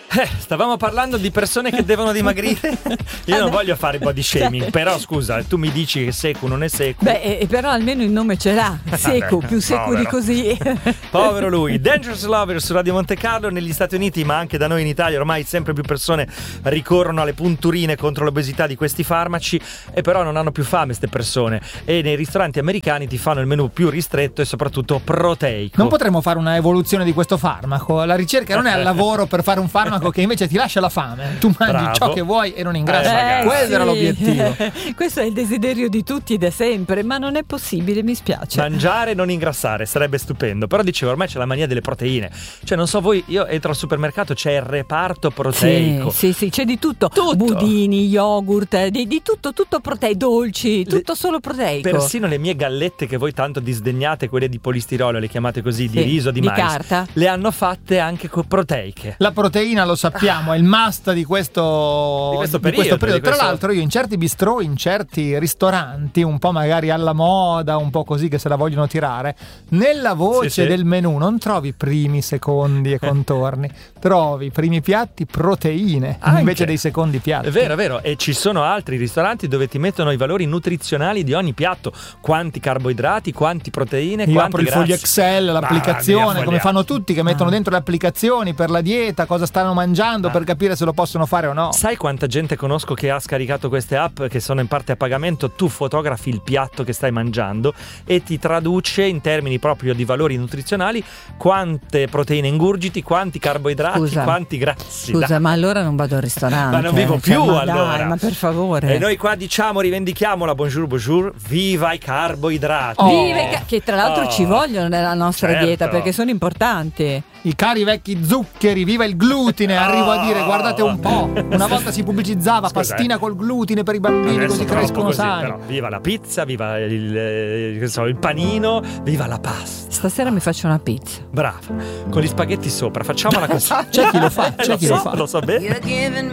Stavamo parlando di persone che devono dimagrire. Io non voglio fare body shaming, però scusa, tu mi dici che Seku non è Seku. Però almeno il nome ce l'ha. Seku, più Seku di così. Povero lui. Dangerous Lover su Radio Monte Carlo. Negli Stati Uniti, ma anche da noi in Italia, ormai sempre più persone ricorrono alle punturine contro l'obesità di questi farmaci, e però non hanno più fame queste persone, e nei ristoranti americani ti fanno il menù più ristretto e soprattutto proteico. Non potremmo fare una evoluzione di questo farmaco? La ricerca non è al lavoro per fare un farmaco che invece ti lascia la fame, tu mangi ciò che vuoi e non ingrassi. Quello era l'obiettivo. Questo è il desiderio di tutti da sempre, ma non è possibile, mi spiace. Mangiare e non ingrassare sarebbe stupendo, però dicevo, ormai c'è la mania delle proteine, cioè non so voi, io entro al supermercato, c'è il reparto proteico. Sì, c'è di tutto. Budini, yogurt, di tutto proteico, dolci, tutto solo proteico. Persino le mie gallette che voi tanto disdegnate, quelle di polistirolo, le chiamate così, di riso, di mais, carta, le hanno fatte anche proteiche. La proteina, lo sappiamo, è il must di questo periodo. Tra l'altro io in certi bistrò, in certi ristoranti un po' magari alla moda, un po' così, che se la vogliono tirare, nella voce del menù non trovi primi, secondi e contorni, trovi primi piatti, proteine invece dei secondi piatti. È vero, e ci sono altri ristoranti dove ti mettono i valori nutrizionali di ogni piatto, quanti carboidrati, quanti proteine, io quanti apro il foglio Excel, l'applicazione, come fanno tutti, che mettono dentro le applicazioni per la dieta, cosa stanno mangiando, per capire se lo possono fare o no. Sai quanta gente conosco che ha scaricato queste app che sono in parte a pagamento? Tu fotografi il piatto che stai mangiando e ti traduce in termini proprio di valori nutrizionali quante proteine ingurgiti, quanti carboidrati, quanti grassi. Scusa, ma allora non vado al ristorante. Ma non vivo più, allora. Dai, ma per favore. E noi qua diciamo, rivendichiamola, bonjour, viva i carboidrati. Che tra l'altro ci vogliono nella nostra dieta, perché sono importanti. I cari vecchi zuccheri, viva il glutine, arrivo a dire, guardate un po', una volta si pubblicizzava pastina col glutine per i bambini, così crescono sani. Però, viva la pizza, viva il panino, viva la pasta. Stasera mi faccio una pizza. Brava, con gli spaghetti sopra, facciamola così. C'è chi lo fa, lo so bene.